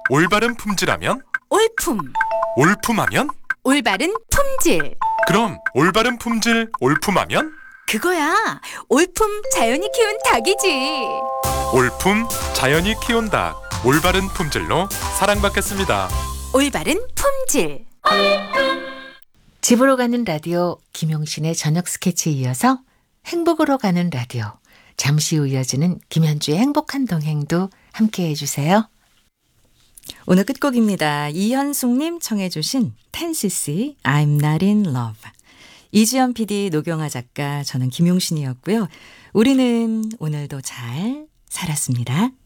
올바른 품질하면? 올품. 올품하면? 올바른 품질. 그럼 올바른 품질 올품하면? 그거야. 올품 자연이 키운 닭이지. 올품 자연이 키운 닭. 올바른 품질로 사랑받겠습니다. 올바른 품질. 집으로 가는 라디오 김용신의 저녁 스케치에 이어서 행복으로 가는 라디오 잠시 후 이어지는 김현주의 행복한 동행도 함께해 주세요. 오늘 끝곡입니다. 이현숙님 청해 주신 10cc I'm not in love. 이지연 PD, 노경아 작가, 저는 김용신이었고요. 우리는 오늘도 잘 살았습니다.